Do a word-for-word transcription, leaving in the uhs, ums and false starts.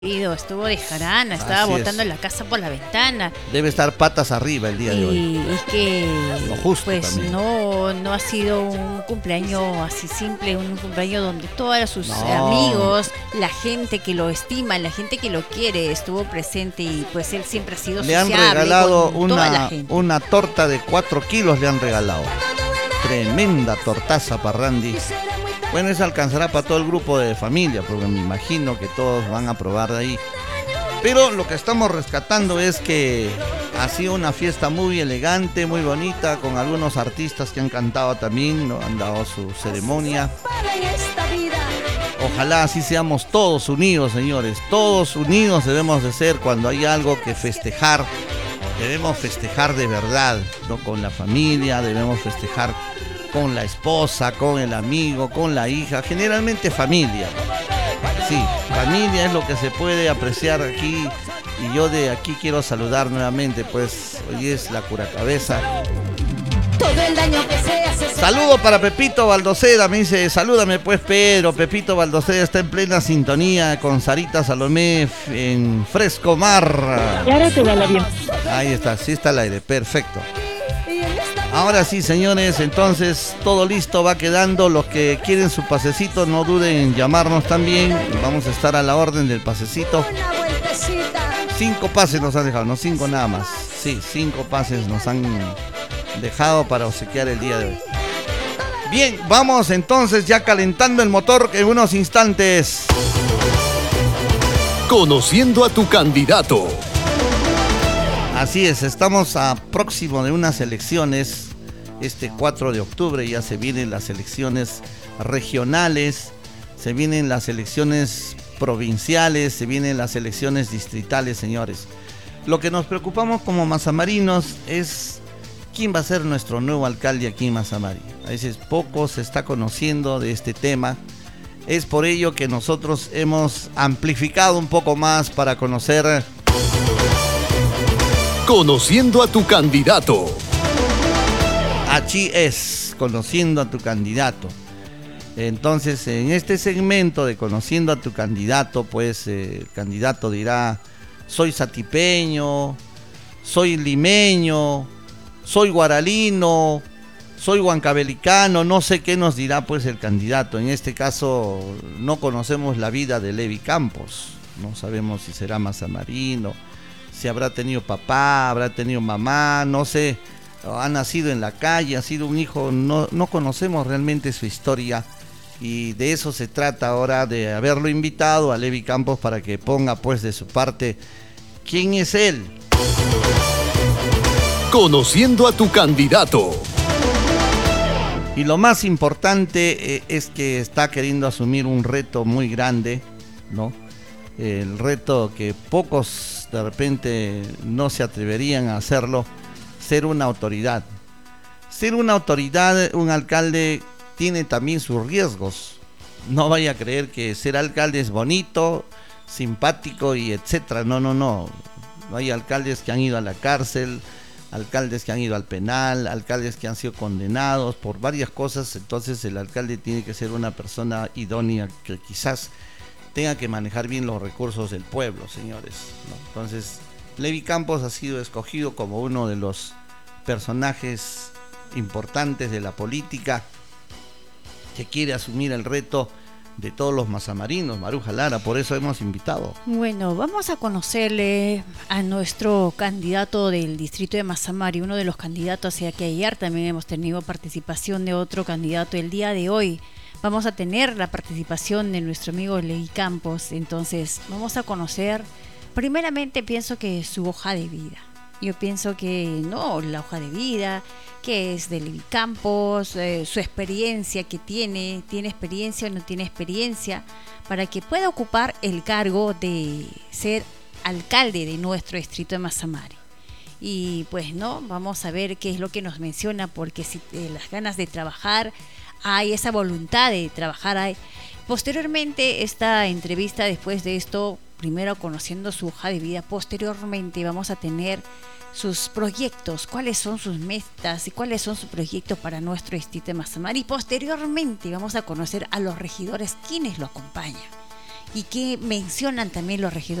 Estuvo de jarana, estaba Así botando es. la casa por la ventana. Debe estar patas arriba el día de hoy. Y es que Lo justo pues también. no, no ha sido un cumpleaños así simple, un cumpleaños donde todos sus No. amigos, la gente que lo estima, la gente que lo quiere estuvo presente y pues él siempre ha sido Le han sociable regalado con toda la una, gente. una torta de cuatro kilos, le han regalado. Tremenda tortaza para Randy. Bueno, esa alcanzará para todo el grupo de familia, porque me imagino que todos van a probar de ahí. Pero lo que estamos rescatando es que ha sido una fiesta muy elegante, muy bonita, con algunos artistas que han cantado también, ¿no? Han dado su ceremonia. Ojalá así seamos todos unidos, señores. Todos unidos debemos de ser cuando hay algo que festejar. Debemos festejar de verdad, ¿no? Con la familia, debemos festejar con la esposa, con el amigo, con la hija, generalmente familia. Sí, familia es lo que se puede apreciar aquí. Y yo de aquí quiero saludar nuevamente, pues hoy es la Curacabeza. Todo el daño que se hace. Saludo para Pepito Baldoceda, me dice, salúdame pues Pedro. Pepito Baldoceda está en plena sintonía con Sarita Salomé en Fresco Mar. Y ahora te va la bien. Ahí está, sí está al aire, perfecto. Ahora sí, señores, entonces todo listo va quedando. Los que quieren su pasecito, no duden en llamarnos también. Vamos a estar a la orden del pasecito. Una vueltecita. Cinco pases nos han dejado, no cinco nada más. Sí, cinco pases nos han dejado para obsequiar el día de hoy. Bien, vamos entonces ya calentando el motor en unos instantes. Conociendo a tu candidato. Así es, estamos a próximo de unas elecciones. Este cuatro de octubre ya se vienen las elecciones regionales, se vienen las elecciones provinciales, se vienen las elecciones distritales, señores. Lo que nos preocupamos como mazamarinos es quién va a ser nuestro nuevo alcalde aquí en Mazamari. A veces poco se está conociendo de este tema. Es por ello que nosotros hemos amplificado un poco más para conocer. Conociendo a tu candidato. Así es, conociendo a tu candidato. Entonces, en este segmento de conociendo a tu candidato, pues eh, el candidato dirá, soy satipeño, soy limeño, soy guaralino, soy huancabelicano, no sé qué nos dirá pues el candidato. En este caso, no conocemos la vida de Levi Campos, no sabemos si será mazamarino, si habrá tenido papá, habrá tenido mamá, no sé, ha nacido en la calle, ha sido un hijo, no, no conocemos realmente su historia y de eso se trata ahora, de haberlo invitado a Levi Campos para que ponga pues de su parte quién es él. Conociendo a tu candidato. Y lo más importante eh, es que está queriendo asumir un reto muy grande, ¿no? El reto que pocos de repente no se atreverían a hacerlo, ser una autoridad. Ser una autoridad, un alcalde, tiene también sus riesgos. No vaya a creer que ser alcalde es bonito, simpático y etcétera. No, no, no. Hay alcaldes que han ido a la cárcel, alcaldes que han ido al penal, alcaldes que han sido condenados por varias cosas. Entonces el alcalde tiene que ser una persona idónea que quizás tenga que manejar bien los recursos del pueblo, señores, ¿no? Entonces, Levi Campos ha sido escogido como uno de los personajes importantes de la política que quiere asumir el reto de todos los mazamarinos, Maruja Lara, por eso hemos invitado. Bueno, vamos a conocerle a nuestro candidato del distrito de Mazamari, uno de los candidatos, ya que ayer también hemos tenido participación de otro candidato el día de hoy. Vamos a tener la participación de nuestro amigo Levi Campos, entonces vamos a conocer, primeramente pienso que su hoja de vida. Yo pienso que no, la hoja de vida, que es de Levi Campos, eh, su experiencia que tiene, tiene experiencia o no tiene experiencia, para que pueda ocupar el cargo de ser alcalde de nuestro distrito de Mazamari. Y pues no, vamos a ver qué es lo que nos menciona, porque si eh, las ganas de trabajar, hay esa voluntad de trabajar. Hay. Posteriormente, esta entrevista, después de esto, primero conociendo su hoja de vida, posteriormente vamos a tener sus proyectos, cuáles son sus metas y cuáles son sus proyectos para nuestro distrito de Mazamari. Y posteriormente vamos a conocer a los regidores, quienes lo acompañan. y qué mencionan también los regidores.